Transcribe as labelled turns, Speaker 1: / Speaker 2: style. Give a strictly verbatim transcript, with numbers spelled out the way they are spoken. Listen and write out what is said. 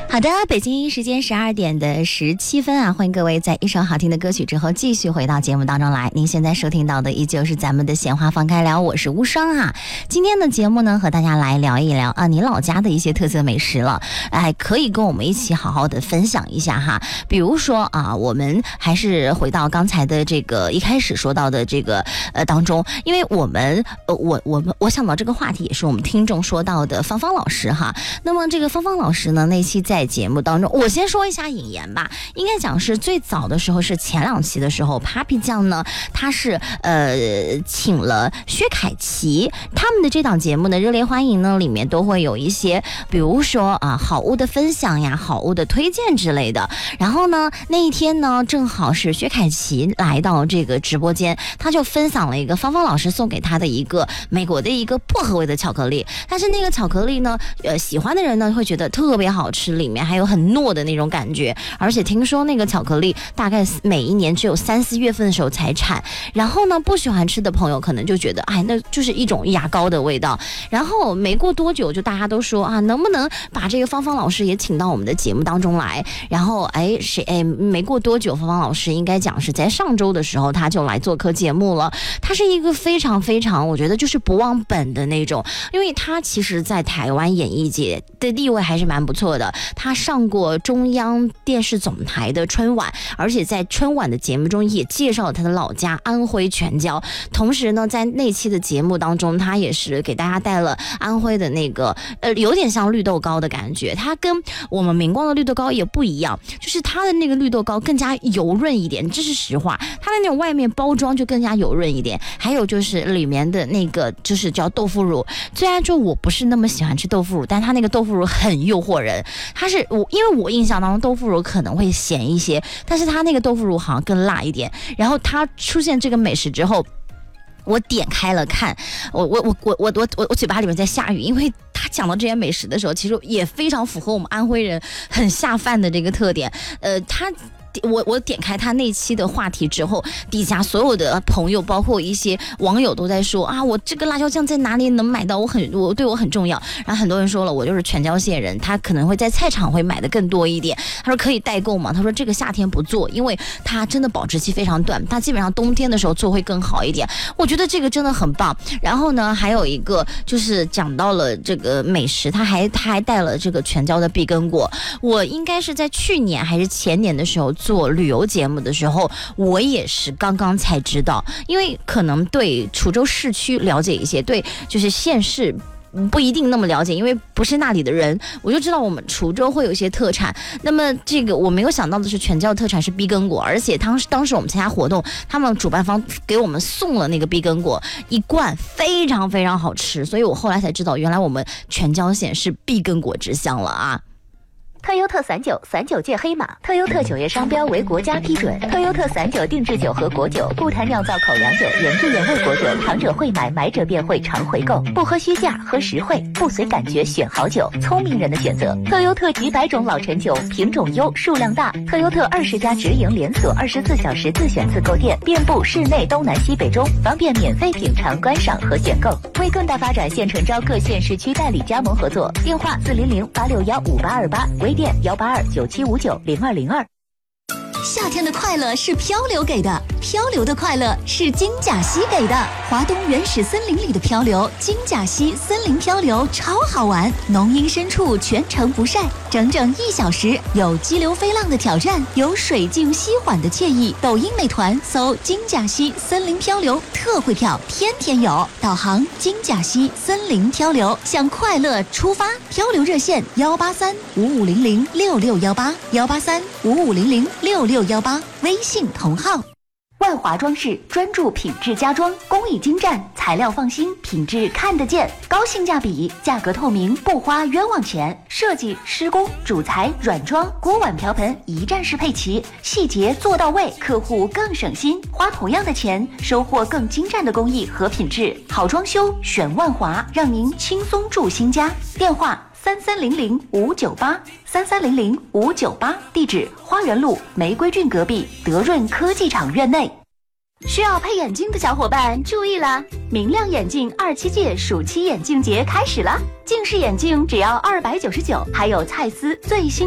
Speaker 1: 好的，北京时间十二点的十七分啊，欢迎各位在一首好听的歌曲之后继续回到节目当中来。您现在收听到的依旧是咱们的闲话放开聊，我是无双啊。今天的节目呢，和大家来聊一聊啊，你老家的一些特色美食了，哎，可以跟我们一起好好的分享一下哈。比如说啊，我们还是回到刚才的这个一开始说到的这个呃当中，因为我们呃我我们我想到这个话题也是我们听众说到的芳芳老师哈。那么这个芳芳老师呢，那期在节目当中，我先说一下引言吧。应该讲是最早的时候，是前两期的时候 Papi 酱呢，他是呃请了薛凯琪，他们的这档节目呢，热烈欢迎呢，里面都会有一些，比如说啊好物的分享呀，好物的推荐之类的。然后呢，那一天呢，正好是薛凯琪来到这个直播间，他就分享了一个芳芳老师送给他的一个美国的一个薄荷味的巧克力。但是那个巧克力呢，呃，喜欢的人呢会觉得特别好吃，里面还有很糯的那种感觉。而且听说那个巧克力大概每一年只有三四月份的时候才产。然后呢，不喜欢吃的朋友可能就觉得，哎，那就是一种牙膏的味道。然后没过多久，就大家都说啊，能不能把这个芳芳老师也请到我们的节目当中来？然后哎，谁哎，没过多久，芳芳老师应该讲是在上周的时候，他就来做客节目了。他是一个非常非常，我觉得就是不忘本的那种，因为他其实在台湾演艺界的地位还是蛮不错的。他上过中央电视总台的春晚，而且在春晚的节目中也介绍了他的老家安徽全椒。同时呢，在那期的节目当中，他也是给大家带了安徽的那个呃，有点像绿豆糕的感觉。它跟我们明光的绿豆糕也不一样，就是它的那个绿豆糕更加油润一点，这是实话。它的那种外面包装就更加油润一点。还有就是里面的那个就是叫豆腐乳，虽然说我不是那么喜欢吃豆腐乳，但它那个豆腐乳很诱惑人。它是我因为我印象当中豆腐乳可能会咸一些，但是它那个豆腐乳好像更辣一点。然后它出现这个美食之后，我点开了看，我我我我我我我我嘴巴里面在下雨，因为他讲到这些美食的时候，其实也非常符合我们安徽人很下饭的这个特点。呃，他。我我点开他那期的话题之后，底下所有的朋友包括一些网友都在说啊，我这个辣椒酱在哪里能买到，我很我对我很重要。然后很多人说了，我就是全椒县人，他可能会在菜场会买的更多一点。他说可以代购嘛，他说这个夏天不做，因为它真的保质期非常短，它基本上冬天的时候做会更好一点。我觉得这个真的很棒。然后呢，还有一个就是讲到了这个美食，他还他还带了这个全椒的碧根果。我应该是在去年还是前年的时候做旅游节目的时候，我也是刚刚才知道，因为可能对滁州市区了解一些，对就是县市不一定那么了解，因为不是那里的人。我就知道我们滁州会有一些特产，那么这个我没有想到的是全椒特产是碧根果，而且当时当时我们参加活动，他们主办方给我们送了那个碧根果一罐，非常非常好吃，所以我后来才知道原来我们全椒县是碧根果之乡了啊。
Speaker 2: 特优特散酒，散酒界黑马。特优特酒业商标为国家批准。特优特散酒定制酒和果酒，不谈酿造口粮酒、原汁原味果酒，尝者会买，买者便会常回购。不喝虚价，喝实惠，不随感觉选好酒，聪明人的选择。特优特几百种老陈酒，品种优，数量大。特优特二十家直营连锁，二十四小时自选自购店，遍布市内东南西北中，方便免费品尝、观赏和选购。为更大发展，现诚招各县市区代理加盟合作，电话四零零八六幺五八二八。微店幺八二九七五九零二零二。
Speaker 3: 夏天的快乐是漂流给的，漂流的快乐是金甲溪给的。华东原始森林里的漂流，金甲溪森林漂流超好玩，浓荫深处全程不晒，整整一小时，有激流飞浪的挑战，有水静溪缓的惬意。抖音美团搜金甲溪森林漂流，特惠票天天有，导航金甲溪森林漂流，向快乐出发。漂流热线幺八三五五零零六六幺八幺八三五五零零六六幺八，微信同号。
Speaker 2: 万华装饰专注品质家装，工艺精湛，材料放心，品质看得见，高性价比，价格透明，不花冤枉钱。设计、施工、主材、软装、锅碗瓢盆一站式配齐，细节做到位，客户更省心。花同样的钱，收获更精湛的工艺和品质。好装修选万华，让您轻松住新家。电话三三零零五九八三三零零五九八，地址花园路玫瑰郡隔壁德润科技厂院内。需要配眼镜的小伙伴注意了，明亮眼镜二七届暑期眼镜节开始了，近视眼镜只要二百九十九，还有蔡司最新